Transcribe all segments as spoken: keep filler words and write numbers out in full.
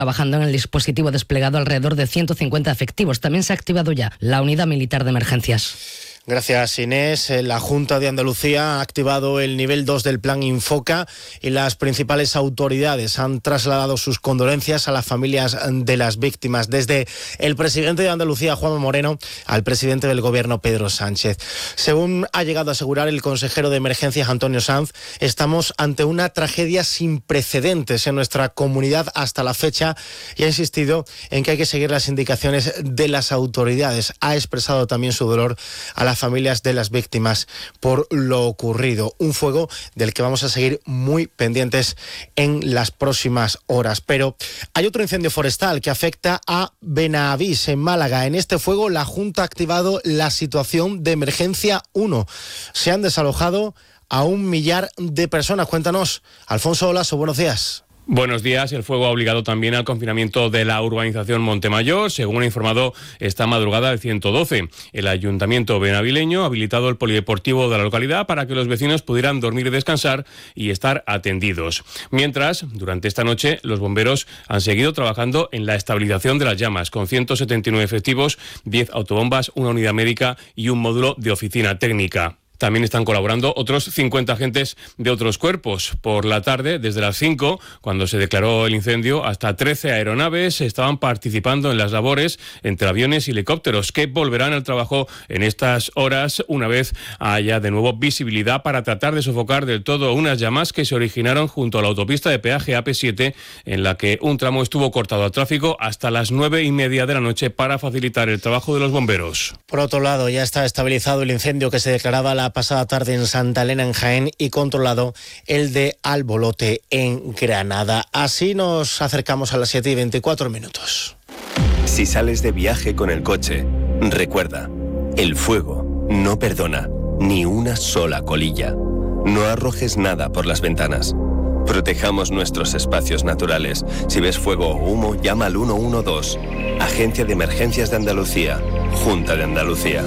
trabajando en el dispositivo desplegado alrededor de ciento cincuenta efectivos. También se ha activado ya la unidad militar de emergencias. Gracias, Inés. La Junta de Andalucía ha activado el nivel dos del plan Infoca y las principales autoridades han trasladado sus condolencias a las familias de las víctimas, desde el presidente de Andalucía, Juanma Moreno, al presidente del Gobierno, Pedro Sánchez. Según ha llegado a asegurar el consejero de Emergencias, Antonio Sanz, estamos ante una tragedia sin precedentes en nuestra comunidad hasta la fecha y ha insistido en que hay que seguir las indicaciones de las autoridades. Ha expresado también su dolor a la las familias de las víctimas por lo ocurrido. Un fuego del que vamos a seguir muy pendientes en las próximas horas. Pero hay otro incendio forestal que afecta a Benavís, en Málaga. En este fuego la Junta ha activado la situación de emergencia uno. Se han desalojado a un millar de personas. Cuéntanos, Alfonso Olaso, buenos días. Buenos días. El fuego ha obligado también al confinamiento de la urbanización Montemayor, según ha informado esta madrugada el ciento doce. El ayuntamiento benavileño ha habilitado el polideportivo de la localidad para que los vecinos pudieran dormir y descansar y estar atendidos. Mientras, durante esta noche, los bomberos han seguido trabajando en la estabilización de las llamas, con ciento setenta y nueve efectivos, diez autobombas, una unidad médica y un módulo de oficina técnica. También están colaborando otros cincuenta agentes de otros cuerpos. Por la tarde, desde las cinco, cuando se declaró el incendio, hasta trece aeronaves estaban participando en las labores entre aviones y helicópteros, que volverán al trabajo en estas horas una vez haya de nuevo visibilidad para tratar de sofocar del todo unas llamas que se originaron junto a la autopista de peaje A P siete, en la que un tramo estuvo cortado al tráfico hasta las nueve y media de la noche para facilitar el trabajo de los bomberos. Por otro lado, ya está estabilizado el incendio que se declaraba la pasada tarde en Santa Elena, en Jaén, y controlado el de Albolote, en Granada. Así nos acercamos a las siete y veinticuatro minutos. Si sales de viaje con el coche, recuerda, el fuego no perdona ni una sola colilla. No arrojes nada por las ventanas. Protejamos nuestros espacios naturales. Si ves fuego o humo, llama al uno uno dos. Agencia de Emergencias de Andalucía. Junta de Andalucía.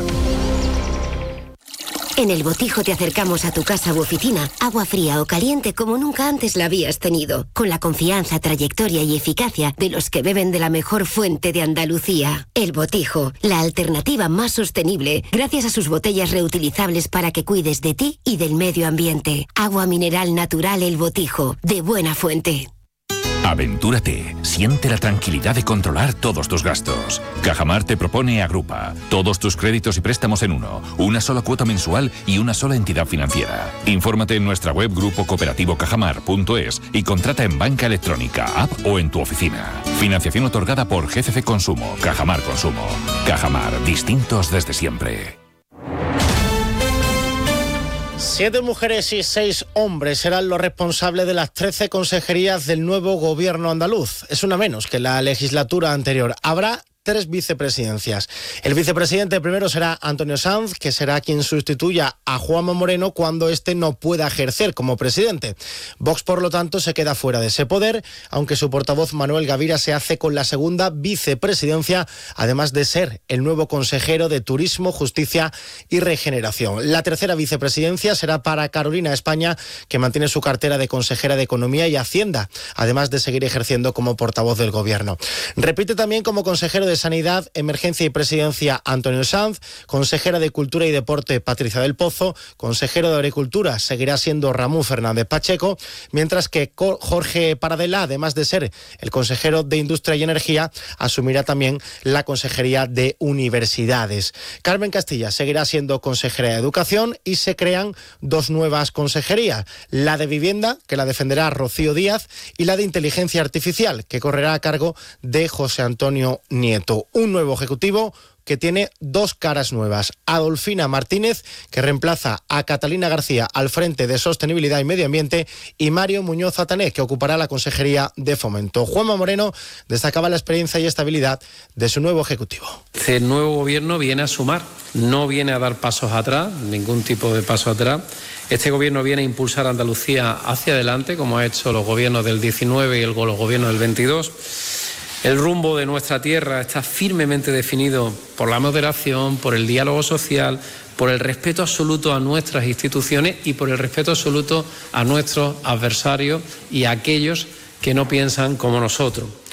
En El Botijo te acercamos a tu casa u oficina agua fría o caliente como nunca antes la habías tenido, con la confianza, trayectoria y eficacia de los que beben de la mejor fuente de Andalucía. El Botijo, la alternativa más sostenible, gracias a sus botellas reutilizables para que cuides de ti y del medio ambiente. Agua mineral natural El Botijo, de buena fuente. Aventúrate, siente la tranquilidad de controlar todos tus gastos. Cajamar te propone Agrupa, todos tus créditos y préstamos en uno, una sola cuota mensual y una sola entidad financiera. Infórmate en nuestra web grupo cooperativo cajamar punto es y contrata en banca electrónica, app o en tu oficina. Financiación otorgada por G C C Consumo, Cajamar Consumo. Cajamar, distintos desde siempre. Siete mujeres y seis hombres serán los responsables de las trece consejerías del nuevo gobierno andaluz. Es una menos que la legislatura anterior. Habrá tres vicepresidencias. El vicepresidente primero será Antonio Sanz, que será quien sustituya a Juanma Moreno cuando éste no pueda ejercer como presidente. Vox, por lo tanto, se queda fuera de ese poder, aunque su portavoz Manuel Gavira se hace con la segunda vicepresidencia, además de ser el nuevo consejero de Turismo, Justicia y Regeneración. La tercera vicepresidencia será para Carolina España, que mantiene su cartera de consejera de Economía y Hacienda, además de seguir ejerciendo como portavoz del Gobierno. Repite también como consejero de Sanidad, Emergencia y Presidencia Antonio Sanz, consejera de Cultura y Deporte Patricia del Pozo, consejero de Agricultura seguirá siendo Ramón Fernández Pacheco, mientras que Jorge Paradela, además de ser el consejero de Industria y Energía, asumirá también la consejería de Universidades. Carmen Castilla seguirá siendo consejera de Educación y se crean dos nuevas consejerías, la de Vivienda, que la defenderá Rocío Díaz, y la de Inteligencia Artificial, que correrá a cargo de José Antonio Nieto. Un nuevo ejecutivo que tiene dos caras nuevas. Adolfina Martínez, que reemplaza a Catalina García al frente de Sostenibilidad y Medio Ambiente, y Mario Muñoz Atané, que ocupará la Consejería de Fomento. Juanma Moreno destacaba la experiencia y estabilidad de su nuevo ejecutivo. El nuevo gobierno viene a sumar, no viene a dar pasos atrás, ningún tipo de paso atrás. Este gobierno viene a impulsar a Andalucía hacia adelante, como ha hecho los gobiernos del diecinueve y el, los gobiernos del veintidós. El rumbo de nuestra tierra está firmemente definido por la moderación, por el diálogo social, por el respeto absoluto a nuestras instituciones y por el respeto absoluto a nuestros adversarios y a aquellos que no piensan como nosotros.